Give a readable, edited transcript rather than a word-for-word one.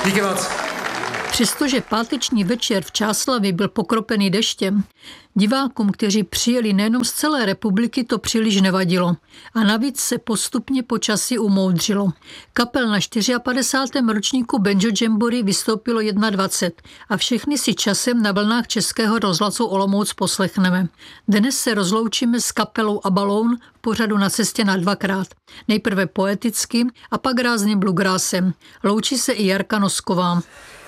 Díky moc. Přestože páteční večer v Čáslavi byl pokropený deštěm, divákům, kteří přijeli nejenom z celé republiky, to příliš nevadilo. A navíc se postupně počasí umoudřilo. Kapel na 54. ročníku Banjo Jamboree vystoupilo 21 a všechny si časem na vlnách Českého rozhlasu Olomouc poslechneme. Dnes se rozloučíme s kapelou Abaloun v pořadu Na cestě na dvakrát. Nejprve poeticky a pak rázným bluegrassem. Loučí se i Jarka Nosková.